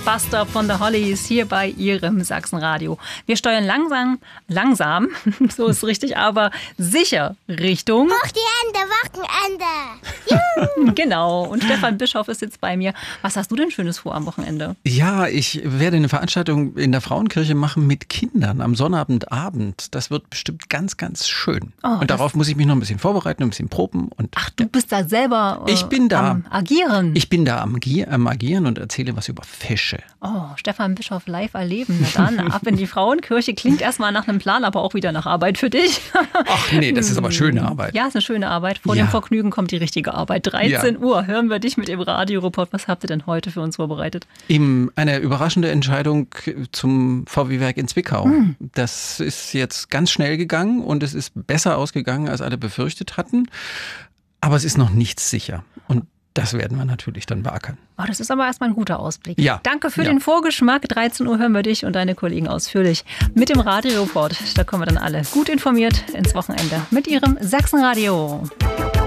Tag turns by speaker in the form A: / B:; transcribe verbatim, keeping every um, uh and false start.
A: Buster von The Hollies hier bei Ihrem Sachsenradio. Wir steuern langsam, langsam, so ist richtig, aber sicher Richtung...
B: Hoch die Hände, Wochenende!
A: Genau, und Stefan Bischoff ist jetzt bei mir. Was hast du denn Schönes vor am Wochenende?
C: Ja, ich werde eine Veranstaltung in der Frauenkirche machen mit Kindern am Sonnabendabend. Das wird bestimmt ganz, ganz schön.
A: Oh,
C: und darauf muss ich mich noch ein bisschen vorbereiten, ein bisschen proben. Und
A: Ach, du bist da selber äh,
C: ich bin da,
A: am Agieren.
C: Ich bin da am, am Agieren und erzähle was über Fische.
A: Oh, Stefan Bischoff live erleben. Na dann, ab in die Frauenkirche. Klingt erstmal nach einem Plan, aber auch wieder nach Arbeit für dich.
C: Ach nee, das ist aber schöne Arbeit.
A: Ja, ist eine schöne Arbeit. Vor
C: ja.
A: dem Vergnügen kommt die richtige Arbeit. dreizehn
C: ja.
A: Uhr hören wir dich mit dem Radioreport. Was habt ihr denn heute für uns vorbereitet?
C: Eben eine überraschende Entscheidung zum V W-Werk in Zwickau.
A: Hm.
C: Das ist jetzt ganz schnell gegangen und es ist besser ausgegangen, als alle befürchtet hatten. Aber es ist noch nichts sicher. Und das werden wir natürlich dann beackern.
A: Oh, das ist aber erstmal ein guter Ausblick.
C: Ja.
A: Danke für
C: ja.
A: den Vorgeschmack. dreizehn Uhr hören wir dich und deine Kollegen ausführlich mit dem Radioreport. Da kommen wir dann alle gut informiert ins Wochenende mit ihrem Sachsenradio.